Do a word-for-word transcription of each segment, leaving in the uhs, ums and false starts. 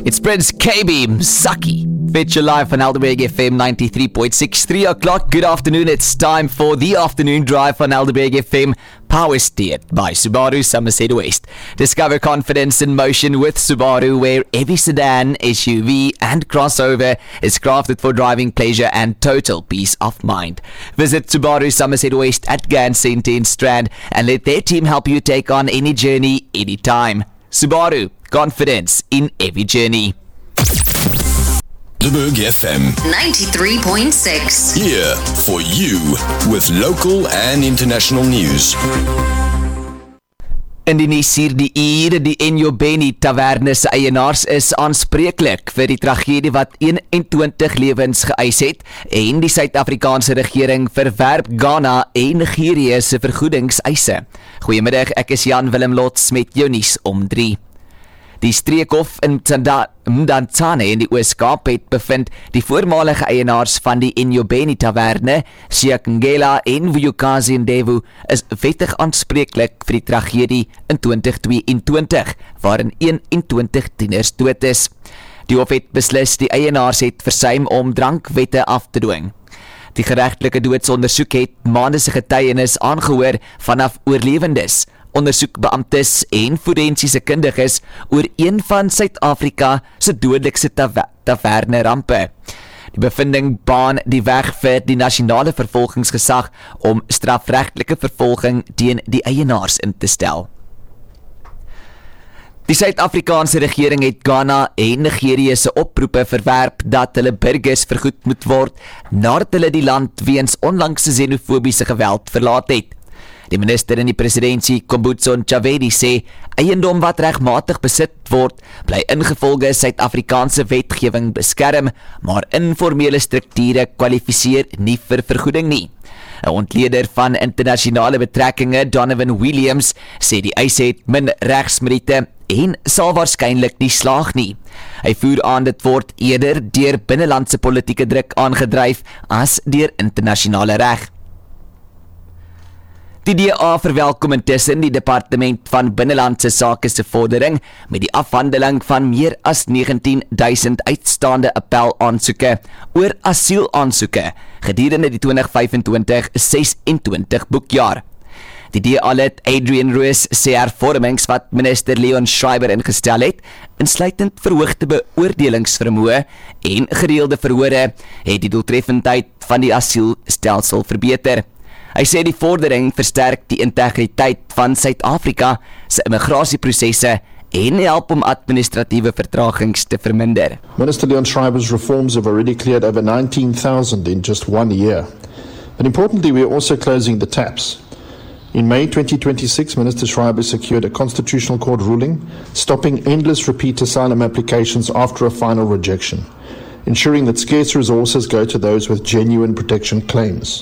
It's Prince K B, Msaki. Feature live on Alderberg F M ninety-three point six, three o'clock. Good afternoon. It's time for the afternoon drive on Alderberg F M. Power steered by Subaru Somerset West. Discover confidence in motion with Subaru, where every sedan, S U V and crossover is crafted for driving pleasure and total peace of mind. Visit Subaru Somerset West at Gant Centre in Strand and let their team help you take on any journey, anytime. Subaru, confidence in every journey. Alderberg F M ninety-three point six. Here for you with local and international news. In die nuus hierdie uur, die Enyobeni Taverne se eienaars is aanspreeklik vir die tragedie wat eenentwintig lewens geëis het en die Suid-Afrikaanse regering verwerp Ghana en Nigerië se vergoedingseise. Goeiemiddag, ek is Jan Willem Lots met jou nuus om drie. Die streekhof in Mdantsane in die Oos-Kaap het bevind die voormalige eienaars van die Enyobeni Taverne, Siakengela en Vuyokazi Ndevu, is wettig aanspreeklik vir die tragedie in twintig tweeëntwintig, waarin eenentwintig tieners dood is. Die hof het beslis die eienaars het versuim om drankwette af te dwing. Die geregtelike doodsondersoek het maande se getuienis aangehoor vanaf oorlewendes, ondersoekbeamptes en forensiese kundiges oor een van Suid-Afrika se dodelikste taverne rampe. Die bevinding baan die weg vir die nasionale vervolgingsgesag om strafregtelike vervolging teen die eienaars in te stel. Die Suid-Afrikaanse regering het Ghana en Nigerië se oproepe verwerp dat hulle burgers vergoed moet word nadat hulle die land weens onlangse xenofobiese geweld verlaat het. Die minister in die presidentsie, Kombutso Ntshavheni, sê eiendom wat regmatig besit word, bly ingevolge Suid-Afrikaanse wetgewing beskerm, maar informele strukture kwalifiseer nie vir vergoeding nie. 'n Ontleder van internasionale betrekkinge, Donovan Williams, sê die eis het min regsmeriete en sal waarskynlik nie slaag nie. Hy voer aan dit word eerder deur binnelandse politieke druk aangedryf as deur internasionale reg. Die D A verwelkom intussen die Departement van Binnelandse Sake se vordering met die afhandeling van meer as negentien duisend uitstaande appelaansoeke oor asielaansoeke gedurende die twintig vyfentwintig sesentwintig boekjaar. Die D A-lid Adrian Roos sê hervormings wat minister Leon Schreiber ingestel het, insluitend verhoogde beoordelingsvermoë en gereelde verhore, het die doeltreffendheid van die asielstelsel verbeter. Hy sê die vordering versterk die integriteit van Suid-Afrika se immigrasieprosesse en help om administratiewe vertragings te verminder. Minister Leon Schreiber's reforms have already cleared over nineteen thousand in just one year. And importantly, we are also closing the taps. In May twenty twenty-six, Minister Schreiber secured a Constitutional Court ruling stopping endless repeat asylum applications after a final rejection, ensuring that scarce resources go to those with genuine protection claims.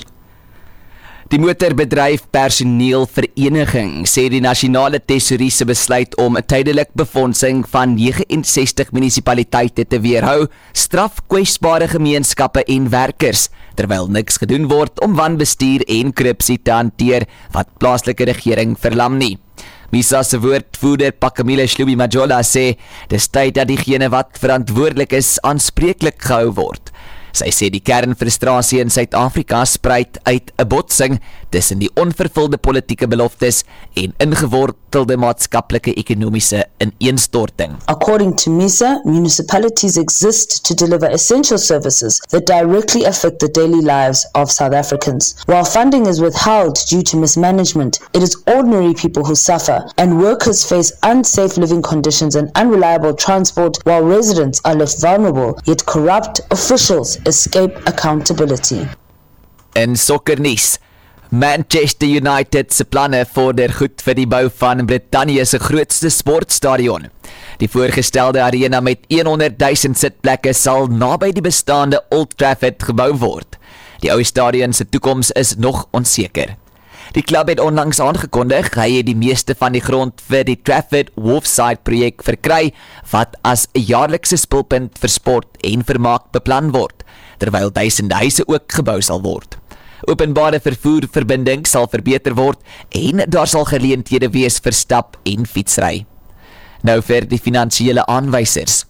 Die motorbedryf personeel vereniging sê die nasionale tesourie se besluit om 'n tydelik befondsing van negenensestig munisipaliteite te weerhou, straf kwesbare gemeenskappe en werkers, terwyl niks gedoen word om wanbestuur en korrupsie te hanteer wat plaaslike regering verlam nie. MISA se woordvoerder Pakamile Shlubi-Majola sê dis tyd dat diegene wat verantwoordelik is aanspreeklik gehou word. Sy sê die kernfrustrasie in Suid-Afrika spruit uit 'n botsing tussen die onvervulde politieke beloftes en ingewortelde maatskaplike ekonomiese ineenstorting. According to MISA, municipalities exist to deliver essential services that directly affect the daily lives of South Africans. While funding is withheld due to mismanagement, it is ordinary people who suffer, and workers face unsafe living conditions and unreliable transport, while residents are left vulnerable, yet corrupt officials escape accountability. In sokkernuus, Manchester United se planne vorder goed vir die bou van Brittanje se grootste sportstadion. Die voorgestelde arena met honderdduisend sitplekke sal naby die bestaande Old Trafford gebou word. Die ou stadion se toekoms is nog onseker. Die klub het onlangs aangekondig hy het die meeste van die grond vir die Trafford Wharfside projek verkry, wat as 'n jaarlikse spulpunt vir sport en vermaak beplan word, terwyl duisende huise ook gebou sal word. Openbare vervoerverbinding sal verbeter word en daar sal geleenthede wees vir stap en fietsry. Nou vir die finansiële aanwysers.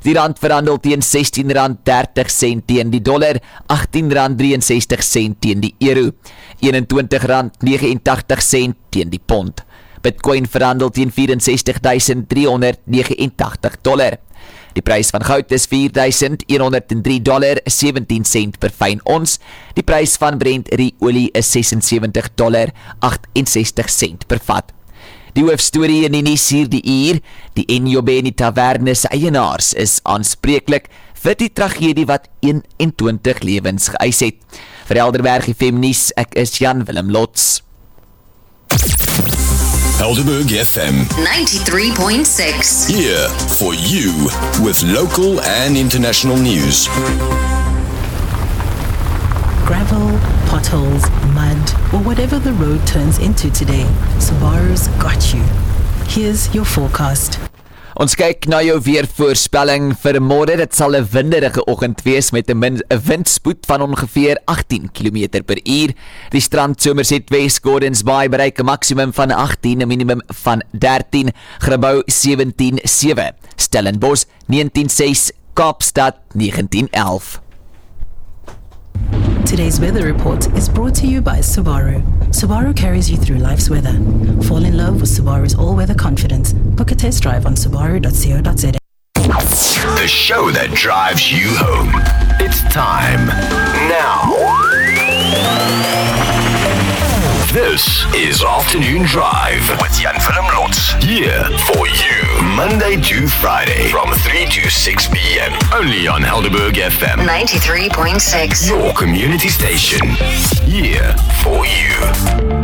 Die rand verhandel teen sestien rand dertig sent teen die dollar, agttien rand drieënsestig sent teen die euro, eenentwintig rand negenentagtig sent teen die pond. Bitcoin verhandel teen vyf en sestig duisend driehonderd negenentagtig dollar. Die prys van goud is vier duisend honderd en drie dollar sewentien sent per fyn ons. Die prys van Brent olie is ses en sewentig dollar agt-en-sestig sent per vat. Die hoofstorie in die nuus hierdie uur, die Enyobeni Taverne se eienaars is aanspreeklik vir die tragedie wat eenentwintig lewens geëis het. Vir Helderberg F M nuus, ek is Jan Willem Lots. Helderberg F M ninety-three point six. here for you with local and international news. Gravel, potholes, mud, or whatever the road turns into today, Subaru's got you. Here's your forecast. Ons kyk na jou weervoorspelling vir môre. Dit sal 'n winderige oggend wees met 'n min 'n windspoed van ongeveer agttien kilometer per uur. Die strand Somerset West Gordons Bay bereik 'n maksimum van agttien, 'n minimum van dertien, Grabouw sewentien sewe, Stellenbosch negentien ses, Kaapstad negentien elf. Today's weather report is brought to you by Subaru. Subaru carries you through life's weather. Fall in love with Subaru's all-weather confidence. Book a test drive on subaru dot co dot za. The show that drives you home. It's time now. This is Afternoon Drive with Jan Willem Lots. Here for you, Monday to Friday from three to six p.m. Only on Helderberg F M. ninety-three point six. Your community station. Here for you.